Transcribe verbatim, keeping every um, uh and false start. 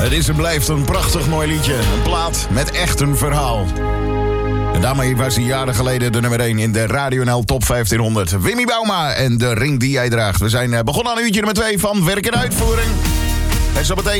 Het is en blijft een prachtig mooi liedje. Een plaat met echt een verhaal. En daarmee was hij jaren geleden de nummer één in de Radio N L Top vijftienhonderd. Wimmy Bauma en de ring die jij draagt. We zijn begonnen aan uurtje nummer twee van Werk en Uitvoering. En zo meteen